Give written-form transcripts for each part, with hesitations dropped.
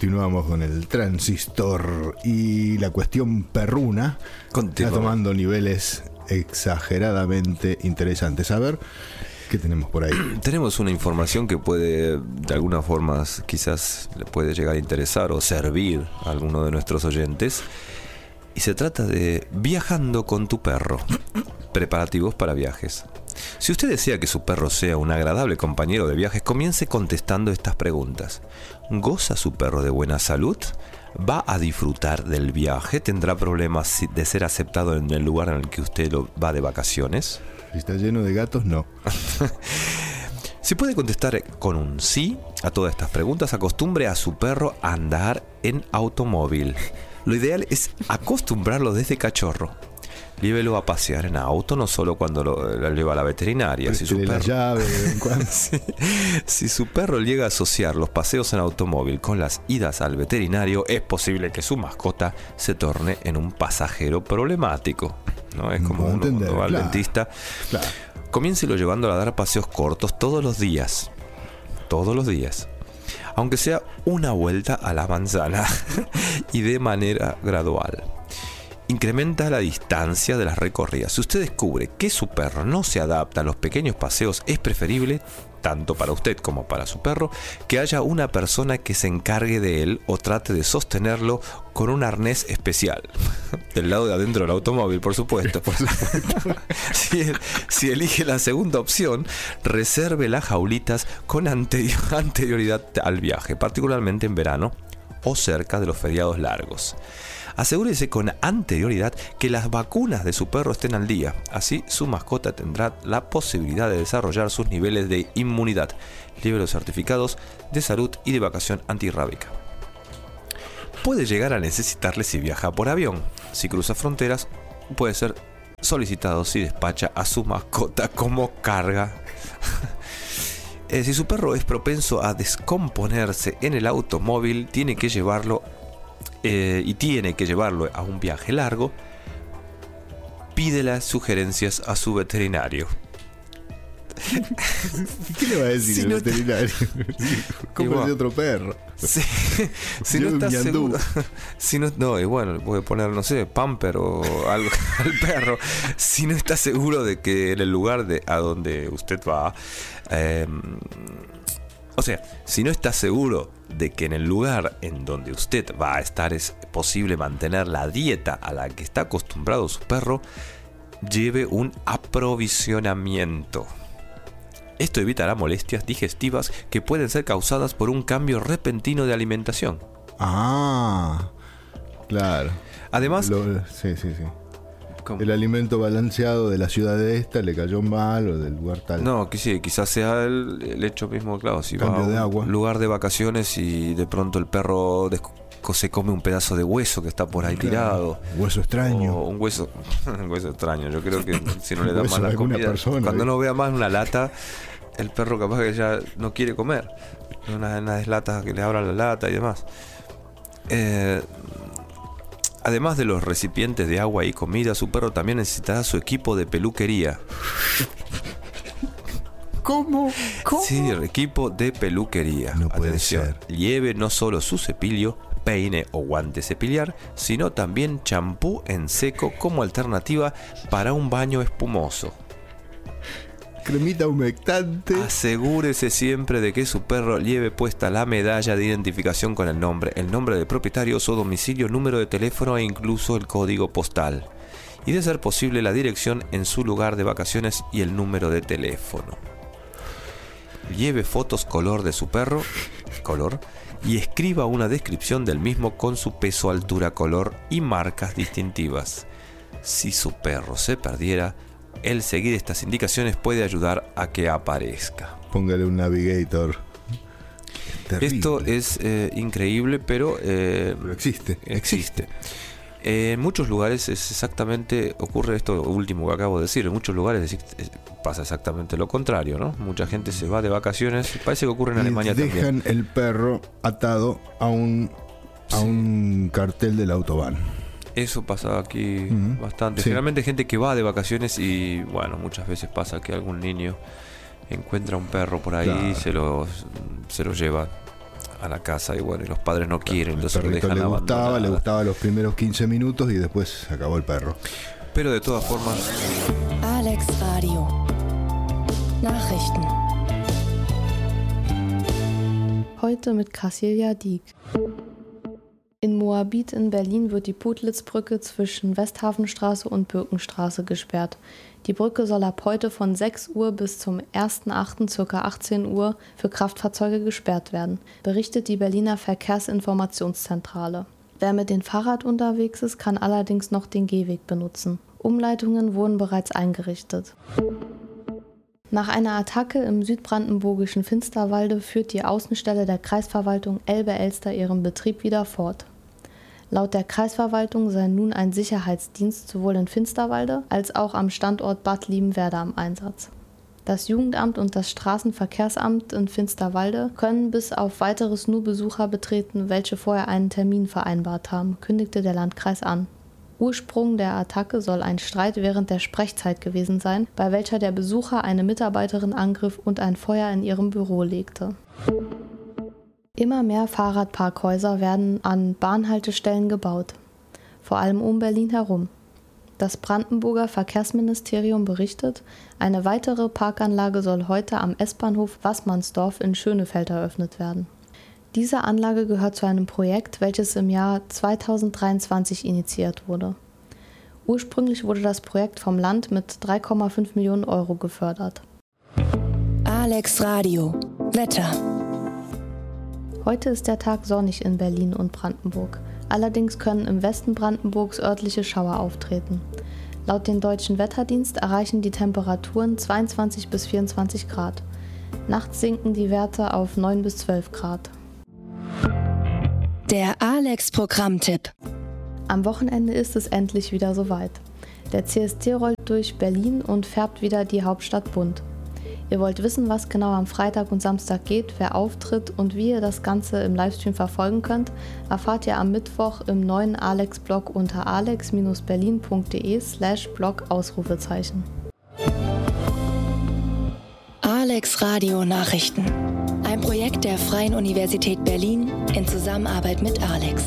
continuamos con el transistor y la cuestión perruna está tomando niveles exageradamente interesantes. A ver, ¿qué tenemos por ahí? Tenemos una información que puede, de alguna forma, quizás le puede llegar a interesar o servir a alguno de nuestros oyentes. Y se trata de viajando con tu perro. Preparativos para viajes. Si usted desea que su perro sea un agradable compañero de viajes, comience contestando estas preguntas. ¿Goza su perro de buena salud? ¿Va a disfrutar del viaje? ¿Tendrá problemas de ser aceptado en el lugar en el que usted va de vacaciones? Si está lleno de gatos, no. Si puede contestar con un sí a todas estas preguntas, acostumbre a su perro a andar en automóvil. Lo ideal es acostumbrarlo desde cachorro. Llévelo a pasear en auto, no solo cuando lo lleva a la veterinaria. Si su perro, la llave de vez en cuando. Si su perro llega a asociar los paseos en automóvil con las idas al veterinario, es posible que su mascota se torne en un pasajero problemático, ¿no? Es como uno va al dentista. Claro. Comiéncelo llevándolo a dar paseos cortos todos los días. Todos los días. Aunque sea una vuelta a la manzana y de manera gradual. Incrementa la distancia de las recorridas. Si usted descubre que su perro no se adapta a los pequeños paseos, es preferible, tanto para usted como para su perro, que haya una persona que se encargue de él o trate de sostenerlo con un arnés especial. Del lado de adentro del automóvil, por supuesto. Si elige la segunda opción, reserve las jaulitas con anterioridad al viaje, particularmente en verano o cerca de los feriados largos. Asegúrese con anterioridad que las vacunas de su perro estén al día. Así su mascota tendrá la posibilidad de desarrollar sus niveles de inmunidad. Lleve los certificados de salud y de vacación antirrábica. Puede llegar a necesitarle si viaja por avión. Si cruza fronteras, puede ser solicitado si despacha a su mascota como carga. Si su perro es propenso a descomponerse en el automóvil, tiene que llevarlo a un viaje largo, pide las sugerencias a su veterinario. ¿Qué le va a decir el veterinario? ¿Cómo es de otro perro? Si no está seguro, y bueno, le puede poner, no sé, pamper o algo al perro. Si no está seguro de que en el lugar a donde usted va, si no está seguro de que en el lugar en donde usted va a estar es posible mantener la dieta a la que está acostumbrado su perro, lleve un aprovisionamiento. Esto evitará molestias digestivas que pueden ser causadas por un cambio repentino de alimentación. Ah, claro. Además, sí. ¿Cómo? El alimento balanceado de la ciudad de esta le cayó mal o del lugar tal. No, que sí, quizás sea el hecho mismo, claro. Si cambio va de a agua. Un lugar de vacaciones y de pronto el perro se come un pedazo de hueso que está por ahí tirado. Hueso extraño. O un hueso extraño. Yo creo que si no le da más la comida, persona, cuando no vea más una lata, el perro capaz que ya no quiere comer. Unas latas que le abran la lata y demás. Además de los recipientes de agua y comida, su perro también necesitará su equipo de peluquería. ¿Cómo? Sí, el equipo de peluquería. No puede ser. Lleve no solo su cepillo, peine o guante cepillar, sino también champú en seco como alternativa para un baño espumoso. Cremita humectante. Asegúrese siempre de que su perro lleve puesta la medalla de identificación con el nombre del propietario, su domicilio, número de teléfono e incluso el código postal. Y de ser posible la dirección en su lugar de vacaciones y el número de teléfono. Lleve fotos color de su perro, y escriba una descripción del mismo con su peso, altura, color y marcas distintivas. Si su perro se perdiera, el seguir estas indicaciones puede ayudar a que aparezca. Póngale un navigator. Terrible. Esto es increíble, pero existe. En muchos lugares ocurre esto último que acabo de decir. En muchos lugares pasa exactamente lo contrario, ¿no? Mucha gente se va de vacaciones. Parece que ocurre en Alemania también. Dejan el perro atado a un cartel del autobahn. Eso pasa aquí bastante. Sí. Generalmente gente que va de vacaciones y, bueno, muchas veces pasa que algún niño encuentra un perro por ahí, claro, y se lo lleva a la casa y bueno, y los padres no quieren, entonces el perrito le gustaba los primeros 15 minutos y después se acabó el perro. Pero de todas formas... Alex Radio Nachrichten. Heute mit Casilia Dieck. In Moabit in Berlin wird die Putlitz-Brücke zwischen Westhafenstraße und Birkenstraße gesperrt. Die Brücke soll ab heute von 6 Uhr bis zum 1.8. ca. 18 Uhr für Kraftfahrzeuge gesperrt werden, berichtet die Berliner Verkehrsinformationszentrale. Wer mit dem Fahrrad unterwegs ist, kann allerdings noch den Gehweg benutzen. Umleitungen wurden bereits eingerichtet. Nach einer Attacke im südbrandenburgischen Finsterwalde führt die Außenstelle der Kreisverwaltung Elbe-Elster ihren Betrieb wieder fort. Laut der Kreisverwaltung sei nun ein Sicherheitsdienst sowohl in Finsterwalde als auch am Standort Bad Liebenwerda am Einsatz. Das Jugendamt und das Straßenverkehrsamt in Finsterwalde können bis auf Weiteres nur Besucher betreten, welche vorher einen Termin vereinbart haben, kündigte der Landkreis an. Ursprung der Attacke soll ein Streit während der Sprechzeit gewesen sein, bei welcher der Besucher eine Mitarbeiterin angriff und ein Feuer in ihrem Büro legte. Immer mehr Fahrradparkhäuser werden an Bahnhaltestellen gebaut, vor allem um Berlin herum. Das Brandenburger Verkehrsministerium berichtet, eine weitere Parkanlage soll heute am S-Bahnhof Waßmannsdorf in Schönefeld eröffnet werden. Diese Anlage gehört zu einem Projekt, welches im Jahr 2023 initiiert wurde. Ursprünglich wurde das Projekt vom Land mit 3,5 Millionen Euro gefördert. Alex Radio Wetter. Heute ist der Tag sonnig in Berlin und Brandenburg. Allerdings können im Westen Brandenburgs örtliche Schauer auftreten. Laut dem Deutschen Wetterdienst erreichen die Temperaturen 22 bis 24 Grad. Nachts sinken die Werte auf 9 bis 12 Grad. Der Alex-Programmtipp. Am Wochenende ist es endlich wieder soweit. Der CSD rollt durch Berlin und färbt wieder die Hauptstadt bunt. Ihr wollt wissen, was genau am Freitag und Samstag geht, wer auftritt und wie ihr das Ganze im Livestream verfolgen könnt, erfahrt ihr am Mittwoch im neuen Alex-Blog unter alex-berlin.de/blog Ausrufezeichen. Alex Radio Nachrichten. Ein Projekt der Freien Universität Berlin in Zusammenarbeit mit Alex.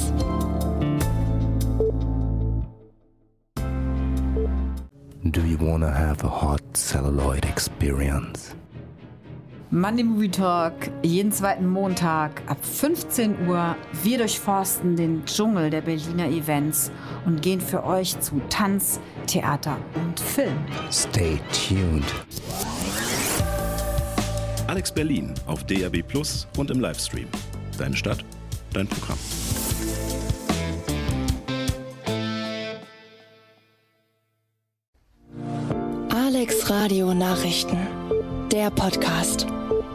Do you wanna have a hot celluloid experience? Monday Movie Talk, jeden zweiten Montag ab 15 Uhr. Wir durchforsten den Dschungel der Berliner Events und gehen für euch zu Tanz, Theater und Film. Stay tuned. Alex Berlin auf DAB+ und im Livestream. Deine Stadt, dein Programm. Alex Radio Nachrichten. Der Podcast.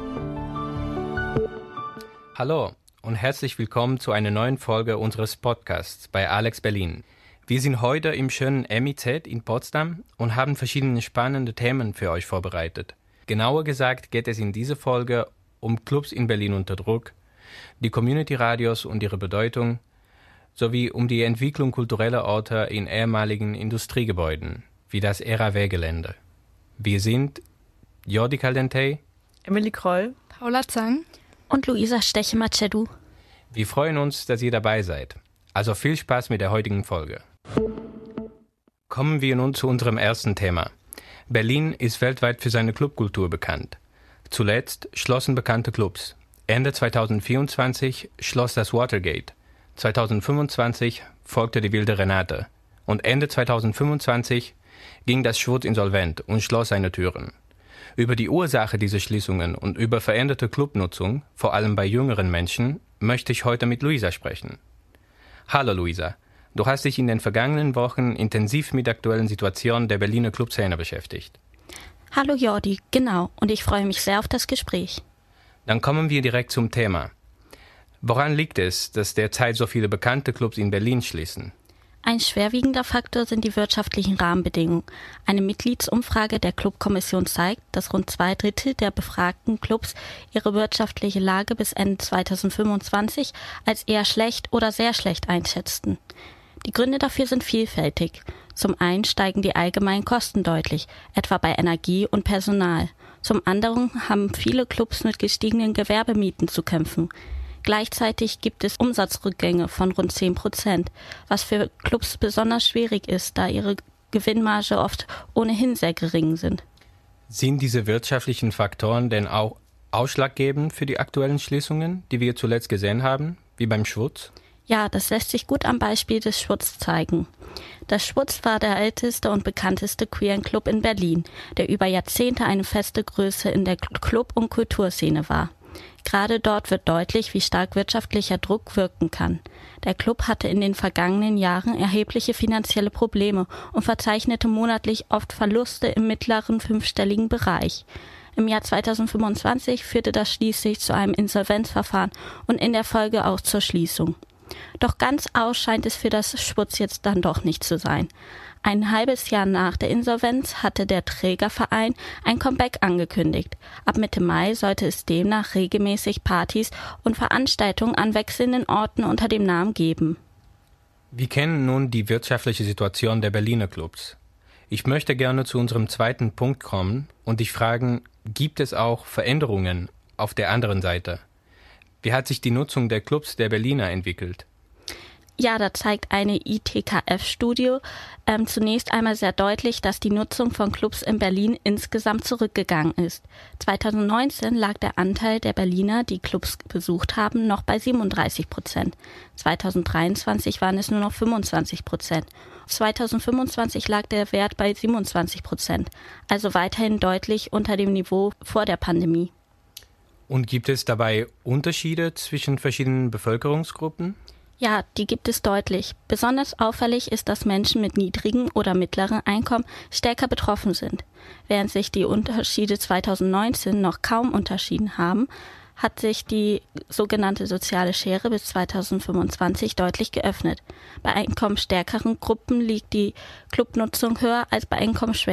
Hallo und herzlich willkommen zu einer neuen Folge unseres Podcasts bei Alex Berlin. Wir sind heute im schönen MIZ in Potsdam und haben verschiedene spannende Themen für euch vorbereitet. Genauer gesagt geht es in dieser Folge um Clubs in Berlin unter Druck, die Community-Radios und ihre Bedeutung, sowie um die Entwicklung kultureller Orte in ehemaligen Industriegebäuden, wie das RAW-Gelände. Wir sind Jordi Caldentey, Emily Kroll, Paula Zang und Luisa Steche-Machedou. Wir freuen uns, dass ihr dabei seid. Also viel Spaß mit der heutigen Folge. Kommen wir nun zu unserem ersten Thema. Berlin ist weltweit für seine Clubkultur bekannt. Zuletzt schlossen bekannte Clubs. Ende 2024 schloss das Watergate. 2025 folgte die Wilde Renate. Und Ende 2025 ging das Schwurz insolvent und schloss seine Türen. Über die Ursache dieser Schließungen und über veränderte Clubnutzung, vor allem bei jüngeren Menschen, möchte ich heute mit Luisa sprechen. Hallo Luisa. Du hast dich in den vergangenen Wochen intensiv mit der aktuellen Situation der Berliner Clubszene beschäftigt. Hallo Jordi, genau, und ich freue mich sehr auf das Gespräch. Dann kommen wir direkt zum Thema. Woran liegt es, dass derzeit so viele bekannte Clubs in Berlin schließen? Ein schwerwiegender Faktor sind die wirtschaftlichen Rahmenbedingungen. Eine Mitgliedsumfrage der Clubkommission zeigt, dass rund 2/3 der befragten Clubs ihre wirtschaftliche Lage bis Ende 2025 als eher schlecht oder sehr schlecht einschätzten. Die Gründe dafür sind vielfältig. Zum einen steigen die allgemeinen Kosten deutlich, etwa bei Energie und Personal. Zum anderen haben viele Clubs mit gestiegenen Gewerbemieten zu kämpfen. Gleichzeitig gibt es Umsatzrückgänge von rund 10%, was für Clubs besonders schwierig ist, da ihre Gewinnmarge oft ohnehin sehr gering sind. Sind diese wirtschaftlichen Faktoren denn auch ausschlaggebend für die aktuellen Schließungen, die wir zuletzt gesehen haben, wie beim Schwutz? Ja, das lässt sich gut am Beispiel des Schwutz zeigen. Das Schwutz war der älteste und bekannteste queeren Club in Berlin, der über Jahrzehnte eine feste Größe in der Club- und Kulturszene war. Gerade dort wird deutlich, wie stark wirtschaftlicher Druck wirken kann. Der Club hatte in den vergangenen Jahren erhebliche finanzielle Probleme und verzeichnete monatlich oft Verluste im mittleren fünfstelligen Bereich. Im Jahr 2025 führte das schließlich zu einem Insolvenzverfahren und in der Folge auch zur Schließung. Doch ganz aus scheint es für das Schwutz jetzt dann doch nicht zu sein. Ein halbes Jahr nach der Insolvenz hatte der Trägerverein ein Comeback angekündigt. Ab Mitte Mai sollte es demnach regelmäßig Partys und Veranstaltungen an wechselnden Orten unter dem Namen geben. Wir kennen nun die wirtschaftliche Situation der Berliner Clubs. Ich möchte gerne zu unserem zweiten Punkt kommen und dich fragen, gibt es auch Veränderungen auf der anderen Seite? Wie hat sich die Nutzung der Clubs der Berliner entwickelt? Ja, da zeigt eine ITKF-Studie zunächst einmal sehr deutlich, dass die Nutzung von Clubs in Berlin insgesamt zurückgegangen ist. 2019 lag der Anteil der Berliner, die Clubs besucht haben, noch bei 37%. 2023 waren es nur noch 25%. 2025 lag der Wert bei 27%, also weiterhin deutlich unter dem Niveau vor der Pandemie. Und gibt es dabei Unterschiede zwischen verschiedenen Bevölkerungsgruppen? Ja, die gibt es deutlich. Besonders auffällig ist, dass Menschen mit niedrigen oder mittleren Einkommen stärker betroffen sind. Während sich die Unterschiede 2019 noch kaum unterschieden haben, hat sich die sogenannte soziale Schere bis 2025 deutlich geöffnet. Bei einkommensstärkeren Gruppen liegt die Clubnutzung höher als bei einkommensschwächeren.